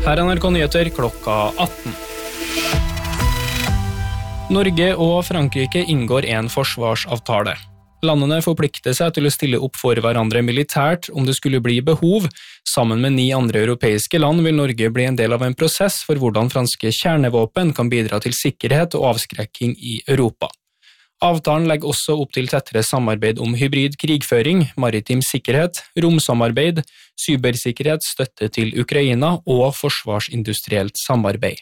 Her er NRK Nyheter klokka 18. Norge og Frankrike inngår en forsvarsavtale. Landene forplikter seg til å stille opp for hverandre militært om det skulle bli behov. Sammen med 9 andre europeiske land vil Norge bli en del av en prosess for hvordan franske kjernevåpen kan bidra til sikkerhet og avskrekking i Europa. Avtalen legger også opp til tettere samarbeid om hybrid krigføring, maritim sikkerhet, romsamarbeid, cybersikkerhet, støtte til Ukraina og forsvarsindustrielt samarbeid.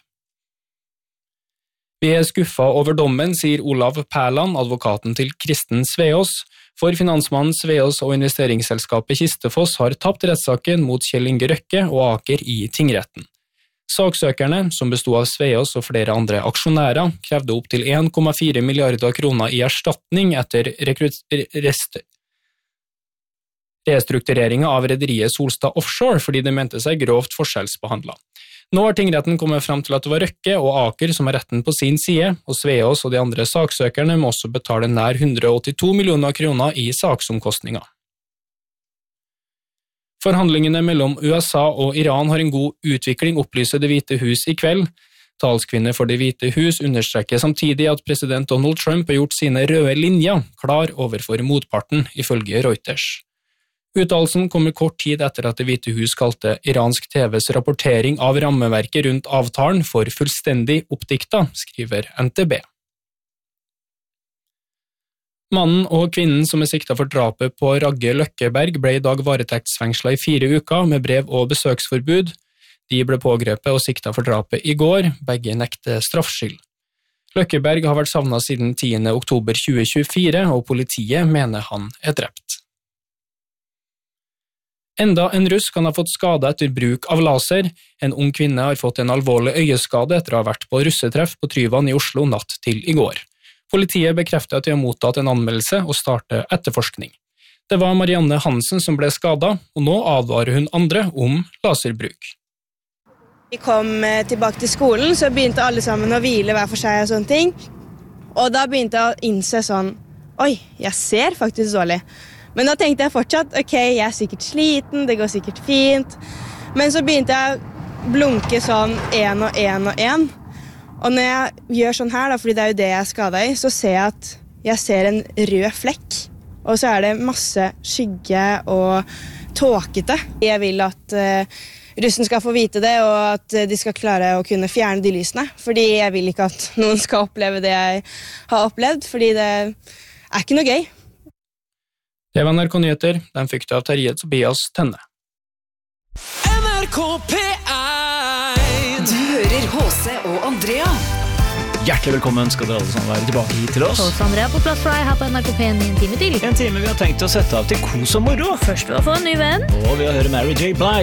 Vi er skuffet over dommen, sier Olav Pærland, advokaten til Kristen Sveås. For finansmannen Sveås og investeringsselskapet Kistefoss har tapt rettssaken mot Kjell Inge Røkke og Aker i tingretten. Saksøkerne, som bestod av Sveås og flere andre aksjonærer, krevde opp til 1,4 milliarder kroner i erstatning etter restruktureringen av rederiet Solstad Offshore fordi de mente seg grovt forskjellsbehandlet. Nå har tingretten kommet frem til at det var Røkke og Aker som har retten på sin side, og Sveås og de andre saksøkerne må også betale nær 182 millioner kroner i saksomkostninger. Forhandlingene mellom USA og Iran har en god utvikling, opplyser Det hvite hus i kveld. Talskvinne for Det hvite hus understreker samtidig at president Donald Trump har gjort sine røde linjer klar overfor motparten, ifølge Reuters. Uttalelsen kommer kort tid etter at Det hvite hus kalte iransk TVs rapportering av rammeverket rundt avtalen for fullstendig oppdikta, skriver NTB. Mannen og kvinnen som er siktet for drapet på Ragge Løkkeberg ble i dag varetektsfengslet i 4 uker med brev- og besøksforbud. De ble pågrepet og siktet for drapet i går, begge nekter straffskyld. Løkkeberg har vært savnet siden 10. oktober 2024, og politiet mener han er drept. Enda en russ kan ha fått skade etter bruk av laser. En ung kvinne har fått en alvorlig øyeskade etter å ha vært på russetreff på Tryvann i Oslo natt til i går. Politiet bekrefter at de har mottatt en anmeldelse og starter etterforskning. Det var Marianne Hansen som ble skadet, og nå advarer hun andre om laserbruk. Vi kom tilbake til skolen, så begynte alle sammen å hvile hver for seg og sånne ting. Og da begynte jeg å innse sånn, oi, jeg ser faktisk dårlig. Men da tenkte jeg fortsatt, ok, jeg er sikkert sliten, det går sikkert fint. Men så begynte jeg å blunke sånn 1 og 1 og 1. Og når jeg gjør sånn her, fordi det er jo det jeg er skadet i, så ser jeg at jeg ser en rød flekk. Og så er det masse skygge og tåkete. Jeg vil at russen skal få vite det, og at de skal klare å kunne fjerne de lysene. Fordi jeg vil ikke at noen skal oppleve det jeg har opplevd, fordi det er ikke noe gøy. Det var NRK Nyheter, den fikk du av Terje Tobias Tenne. NRK P1. Du hører H.C. og Andrea. Hjertelig velkommen skal dere alle sammen være tilbake hit til oss. H.C. Andrea på plass for deg her på NRK P1 i en time til. En time vi har tenkt å sette av til kos og moro. Først ved å få en ny venn. Og ved å høre Mary J. Blige.